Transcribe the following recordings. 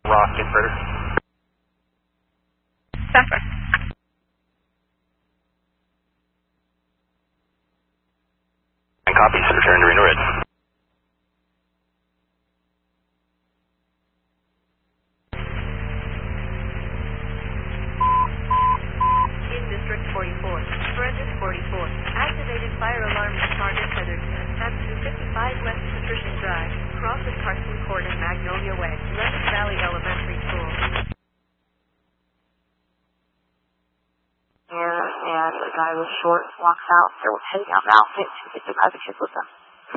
Rock, Infrared. Southwest. And copies, return to Reno Red. In District 44, Forensic 44, activated fire alarm at target tethered at 255 West Patrician Drive, cross at Carson Court and Magnolia Way, Lennox Valley Elementary School. And a guy with shorts walks out. They're heading out now. 255 the kids with them.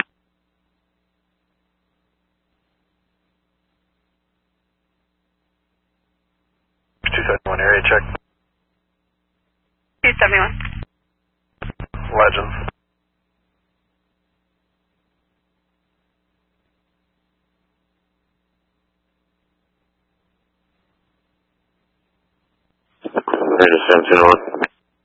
.271 area check. 271. Legends. Radio 721.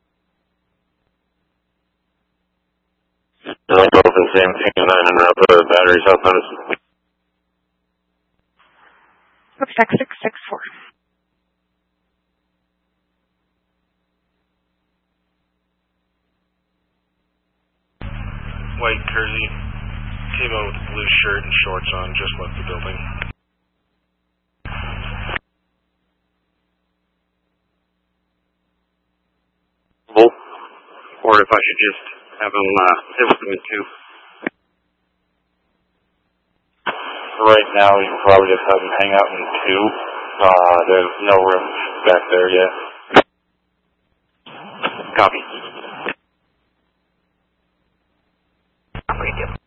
Open Sam 9 and route the battery South Medicine. Bookstack 664. White jersey. Came out with a blue shirt and shorts on, just left the building. Bull. Or if I should just have him sit with me too. Right now, you can probably just have him hang out in 2. There's no room back there yet. Copy. Radio.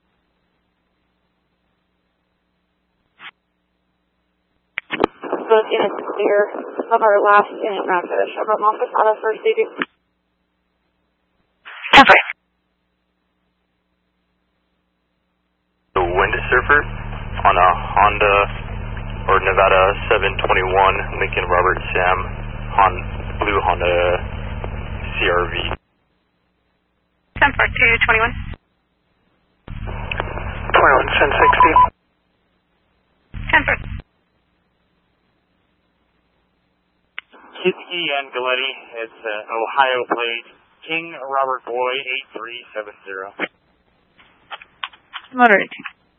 Both units clear of our last unit round to the Chevron office on the first AD. Southwest. The Wind Surfer on a Honda or Nevada 721 Lincoln Robert Sam blue Honda CRV. 104221. 21 1060. 1040. Kitsky and Galletti, it's Ohio plate, King Robert Boy 8370. Motor 18.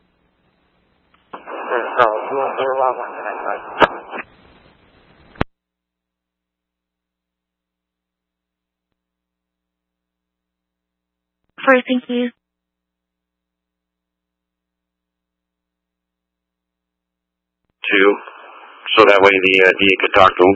Sorry, thank you. 2, so that way the DA could talk to him.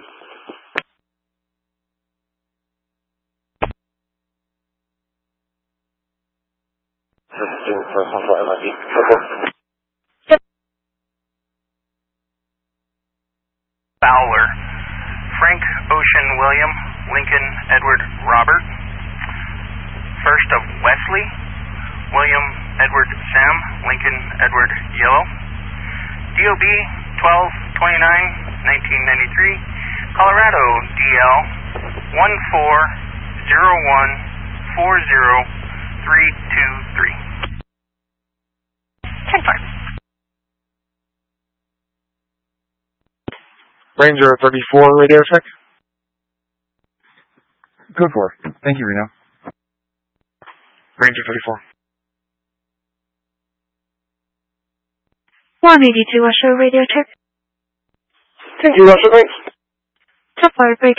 Fowler. Frank Ocean William Lincoln Edward Robert. First of Wesley William Edward Sam Lincoln Edward Yellow. DOB 12/29/1993. Colorado DL 140140323. 10-4. Ranger 34 radio check. Code 4. Thank you, Reno. Ranger 34. 182 Washoe radio check. Thank you, Russia. Thanks. Top 5 break.